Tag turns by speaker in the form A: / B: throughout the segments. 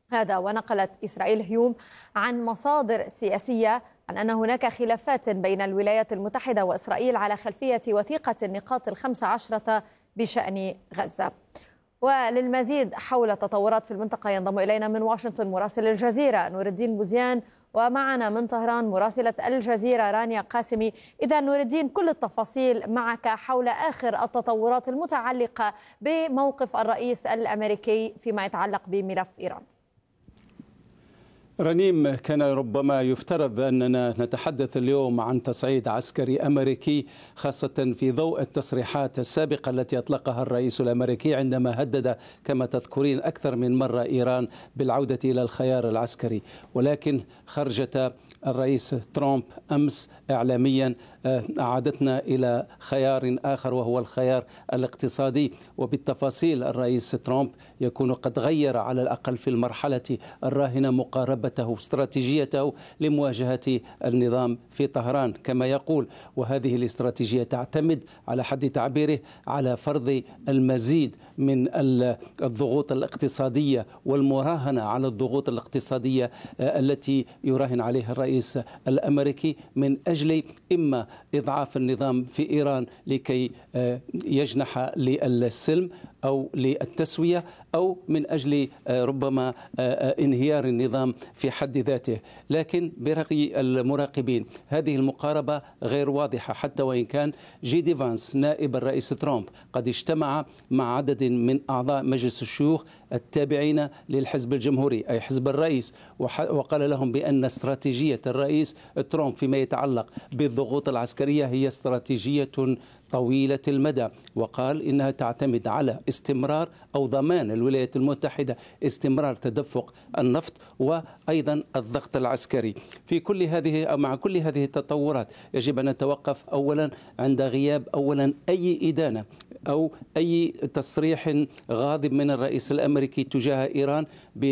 A: هذا ونقلت إسرائيل اليوم عن مصادر سياسية عن أن هناك خلافات بين الولايات المتحدة وإسرائيل على خلفية وثيقة النقاط ال15 بشأن غزة. وللمزيد حول التطورات في المنطقة ينضم إلينا من واشنطن مراسل الجزيرة نور الدين بوزيان، ومعنا من طهران مراسلة الجزيرة رانيا قاسمي. إذا نور الدين، كل التفاصيل معك حول آخر التطورات المتعلقة بموقف الرئيس الأمريكي فيما يتعلق بملف إيران.
B: رنيم، كان ربما يفترض أننا نتحدث اليوم عن تصعيد عسكري أمريكي، خاصة في ضوء التصريحات السابقة التي أطلقها الرئيس الأمريكي عندما هدد كما تذكرين أكثر من مرة إيران بالعودة إلى الخيار العسكري. ولكن خرجت الرئيس ترامب أمس إعلاميا أعادتنا إلى خيار آخر وهو الخيار الاقتصادي. وبالتفاصيل الرئيس ترامب يكون قد غير على الأقل في المرحلة الراهنة مقاربته استراتيجيته لمواجهة النظام في طهران كما يقول. وهذه الاستراتيجية تعتمد على حد تعبيره على فرض المزيد من الضغوط الاقتصادية والمراهنة على الضغوط الاقتصادية التي يراهن عليها الرئيس الأمريكي من أجل إما إضعاف النظام في إيران لكي يجنح للسلم أو للتسوية، أو من أجل ربما انهيار النظام في حد ذاته. لكن برأي المراقبين هذه المقاربة غير واضحة، حتى وإن كان جي فانس نائب الرئيس ترامب قد اجتمع مع عدد من أعضاء مجلس الشيوخ التابعين للحزب الجمهوري أي حزب الرئيس، وقال لهم بأن استراتيجية الرئيس ترامب فيما يتعلق بالضغوط العسكرية هي استراتيجية طويلة المدى، وقال إنها تعتمد على استمرار أو ضمان الولايات المتحدة استمرار تدفق النفط وأيضا الضغط العسكري. في كل هذه أو مع كل هذه التطورات يجب أن نتوقف أولا عند غياب أي إدانة أو أي تصريح غاضب من الرئيس الأمريكي تجاه إيران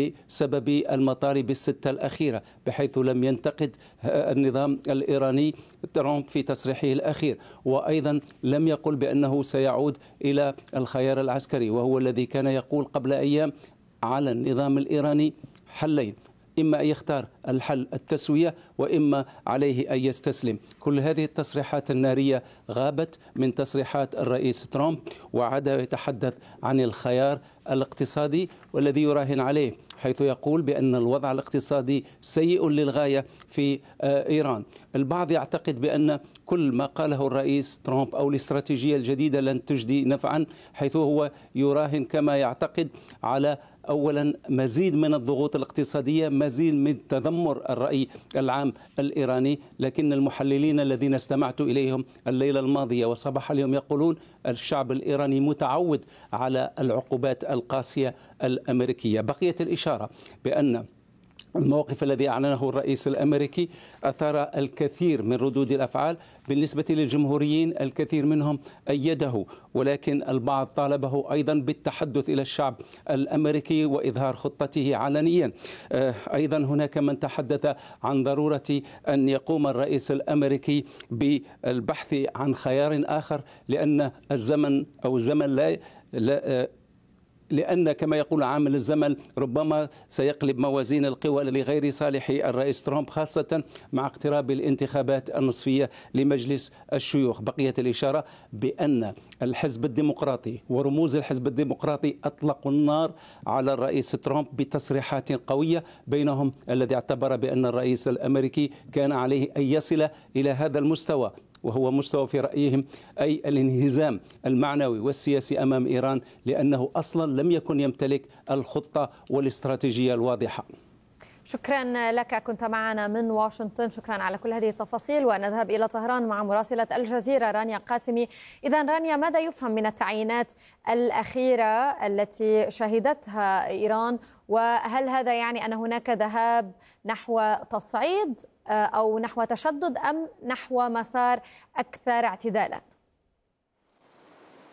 B: بسبب المطالب الستة الأخيرة، بحيث لم ينتقد النظام الإيراني ترامب في تصريحه الأخير، وأيضا لم يقل بأنه سيعود إلى الخيار العسكري، وهو الذي كان يقول قبل أيام على النظام الإيراني حلين: إما أن يختار الحل التسوية وإما عليه أن يستسلم. كل هذه التصريحات النارية غابت من تصريحات الرئيس ترامب، وعاد يتحدث عن الخيار الاقتصادي والذي يراهن عليه، حيث يقول بأن الوضع الاقتصادي سيء للغاية في إيران. البعض يعتقد بأن كل ما قاله الرئيس ترامب أو الاستراتيجية الجديدة لن تجدي نفعا، حيث هو يراهن كما يعتقد على أولا مزيد من الضغوط الاقتصادية، مزيد من تذمر الرأي العام الإيراني. لكن المحللين الذين استمعت إليهم الليلة الماضية وصباح اليوم يقولون الشعب الإيراني متعود على العقوبات القاسية الأمريكية. بقيت الإشارة بأن الموقف الذي أعلنه الرئيس الأمريكي أثار الكثير من ردود الأفعال. بالنسبة للجمهوريين الكثير منهم أيده، ولكن البعض طالبه أيضا بالتحدث إلى الشعب الأمريكي وإظهار خطته علنيا. أيضا هناك من تحدث عن ضرورة أن يقوم الرئيس الأمريكي بالبحث عن خيار آخر، لأن الزمن أو الزمن لأن كما يقول عامل الزمن ربما سيقلب موازين القوى لغير صالح الرئيس ترامب، خاصة مع اقتراب الانتخابات النصفية لمجلس الشيوخ. بقيت الإشارة بأن الحزب الديمقراطي ورموز الحزب الديمقراطي أطلقوا النار على الرئيس ترامب بتصريحات قوية، بينهم الذي اعتبر بأن الرئيس الأمريكي كان عليه أن يصل إلى هذا المستوى، وهو مستوى في رأيهم أي الانهزام المعنوي والسياسي أمام إيران، لأنه أصلا لم يكن يمتلك الخطة والاستراتيجية الواضحة.
A: شكرا لك، كنت معنا من واشنطن. شكرا على كل هذه التفاصيل. ونذهب إلى طهران مع مراسلة الجزيرة رانيا قاسمي. إذا رانيا، ماذا يفهم من التعيينات الأخيرة التي شهدتها إيران؟ وهل هذا يعني أن هناك ذهاب نحو تصعيد أو نحو تشدد أم نحو مسار أكثر اعتدالا؟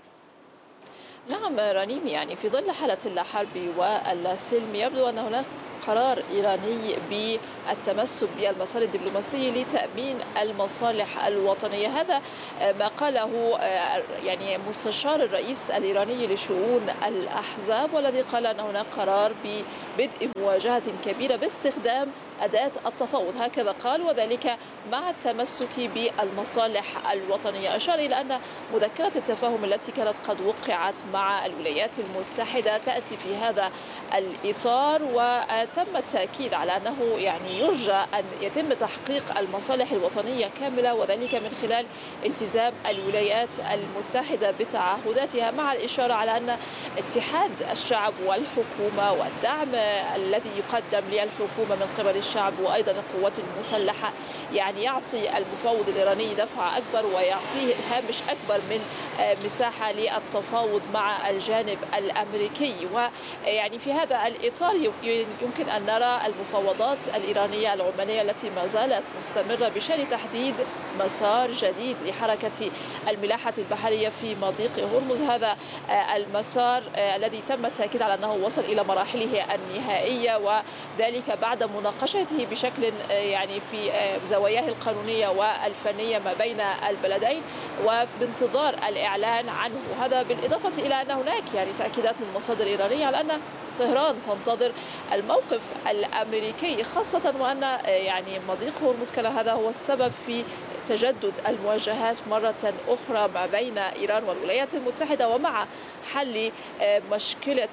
C: نعم رنيم، يعني في ظل حالة الحرب والسلم يبدو أن هناك قرار إيراني بالتمسك بالمسار الدبلوماسي لتأمين المصالح الوطنية. هذا ما قاله يعني مستشار الرئيس الإيراني لشؤون الأحزاب، والذي قال أن هناك قرار ببدء مواجهة كبيرة باستخدام أداة التفاوض، هكذا قال، وذلك مع التمسك بالمصالح الوطنية. أشار إلى أن مذكرة التفاهم التي كانت قد وقعت مع الولايات المتحدة تأتي في هذا الإطار، وتم التأكيد على أنه يعني يرجى أن يتم تحقيق المصالح الوطنية كاملة، وذلك من خلال التزام الولايات المتحدة بتعهداتها، مع الإشارة على أن اتحاد الشعب والحكومة والدعم الذي يقدم للحكومة من قبل الشعب وأيضا القوات المسلحة يعني يعطي المفاوض الإيراني دفعة أكبر ويعطيه هامش أكبر من مساحة للتفاوض مع الجانب الأمريكي. ويعني في هذا الإطار يمكن أن نرى المفاوضات الإيرانية العمانية التي ما زالت مستمرة بشأن تحديد مسار جديد لحركة الملاحة البحرية في مضيق هرمز. هذا المسار الذي تم التأكيد على أنه وصل إلى مراحله النهائية، وذلك بعد مناقشته بشكل يعني في زواياه القانونية والفنية ما بين البلدين، وبانتظار الإعلان عنه. هذا بالإضافة إلى أن هناك يعني تأكيدات من مصادر إيرانية على أن طهران تنتظر الموقف الأمريكي، خاصة وأن يعني مضيق هرمز كان هذا هو السبب في تجدد المواجهات مرة أخرى ما بين إيران والولايات المتحدة، ومع حل مشكلة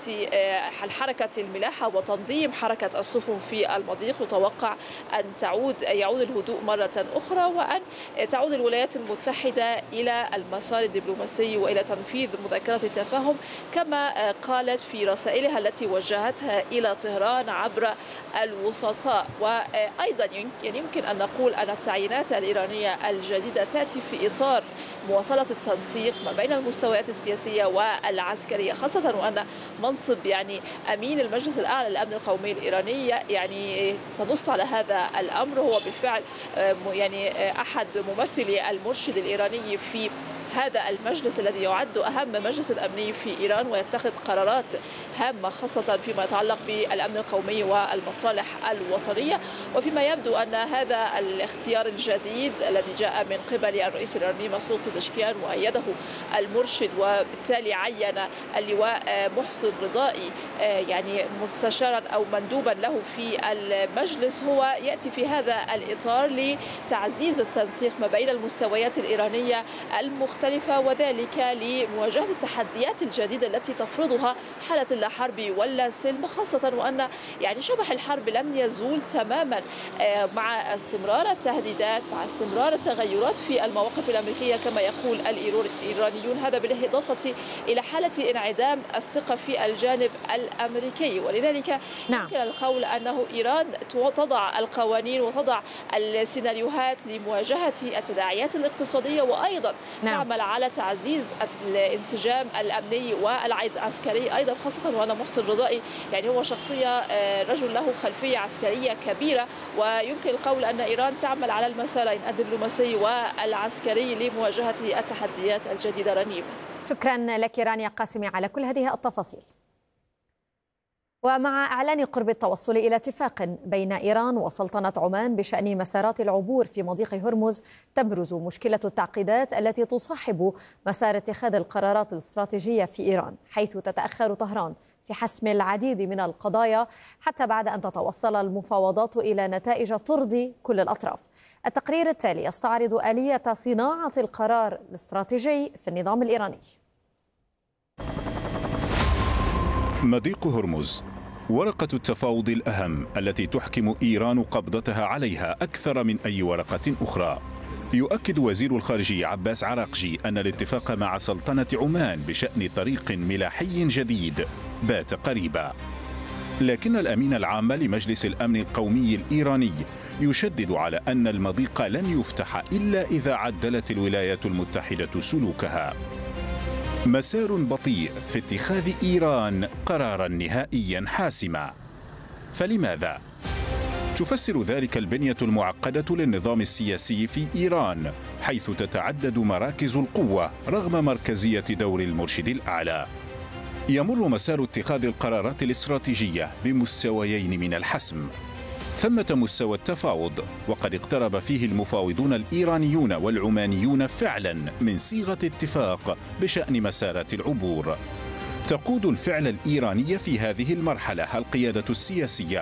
C: حركة الملاحة وتنظيم حركة السفن في المضيق. يتوقع أن يعود الهدوء مرة أخرى، وأن تعود الولايات المتحدة إلى المسار الدبلوماسي وإلى تنفيذ مذكرة التفاهم كما قالت في رسائلها التي وجهتها إلى طهران عبر الوسطاء. وأيضا يعني يمكن أن نقول أن التعيينات الإيرانية الجديدة تأتي في إطار مواصلة التنسيق ما بين المستويات السياسية والعسكرية، خاصة وأن منصب يعني أمين المجلس الأعلى للأمن القومي الإيراني يعني تنص على هذا الأمر. هو بالفعل يعني أحد ممثلي المرشد الإيراني في هذا المجلس الذي يعد أهم مجلس أمني في إيران، ويتخذ قرارات هامة خاصة فيما يتعلق بالأمن القومي والمصالح الوطنية. وفيما يبدو أن هذا الاختيار الجديد الذي جاء من قبل الرئيس الإيراني مسعود بزشكيان وأيده المرشد، وبالتالي عين اللواء محسن رضائي يعني مستشارا أو مندوبا له في المجلس، هو يأتي في هذا الإطار لتعزيز التنسيق ما بين المستويات الإيرانية المختلفة، وذلك لمواجهة التحديات الجديدة التي تفرضها حالة اللا حرب ولا سلم، خاصة وأن يعني شبح الحرب لم يزول تماما مع استمرار التهديدات، مع استمرار التغيرات في المواقف الأمريكية كما يقول الإيرانيون. هذا بالإضافة إلى حالة انعدام الثقة في الجانب الأمريكي، ولذلك يمكن القول أنه إيران تضع القوانين وتضع السيناريوهات لمواجهة التداعيات الاقتصادية، وأيضا تعمل على تعزيز الانسجام الأمني والعسكري أيضا، خاصة وأن محسن رضائي يعني هو شخصية رجل له خلفية عسكرية كبيرة. ويمكن القول أن إيران تعمل على المسارين الدبلوماسي والعسكري لمواجهة التحديات الجديدة. رنيم،
A: شكرا لك رانيا قاسمي على كل هذه التفاصيل. ومع إعلان قرب التوصل إلى اتفاق بين إيران وسلطنة عمان بشأن مسارات العبور في مضيق هرمز، تبرز مشكلة التعقيدات التي تصاحب مسار اتخاذ القرارات الاستراتيجية في إيران، حيث تتأخر طهران في حسم العديد من القضايا حتى بعد أن تتوصل المفاوضات إلى نتائج ترضي كل الأطراف. التقرير التالي يستعرض آلية صناعة القرار الاستراتيجي في النظام الإيراني.
D: مضيق هرمز، ورقة التفاوض الأهم التي تحكم إيران قبضتها عليها أكثر من أي ورقة أخرى. يؤكد وزير الخارجية عباس عراقجي أن الاتفاق مع سلطنة عمان بشأن طريق ملاحي جديد بات قريبا، لكن الأمين العام لمجلس الأمن القومي الإيراني يشدد على أن المضيق لن يفتح إلا إذا عدلت الولايات المتحدة سلوكها. مسار بطيء في اتخاذ إيران قرارا نهائيا حاسما. فلماذا؟ تفسر ذلك البنية المعقدة للنظام السياسي في إيران، حيث تتعدد مراكز القوة رغم مركزية دور المرشد الأعلى. يمر مسار اتخاذ القرارات الاستراتيجية بمستويين من الحسم. ثمة مستوى التفاوض، وقد اقترب فيه المفاوضون الإيرانيون والعمانيون فعلا من صيغة اتفاق بشأن مسارات العبور. تقود الفعل الإيراني في هذه المرحلة القيادة السياسية